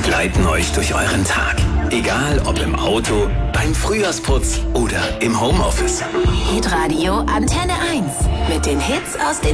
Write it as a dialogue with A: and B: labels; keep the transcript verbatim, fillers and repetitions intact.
A: begleiten euch durch euren Tag. Egal ob im Auto, beim Frühjahrsputz oder im Homeoffice.
B: Hitradio Antenne eins mit den Hits aus den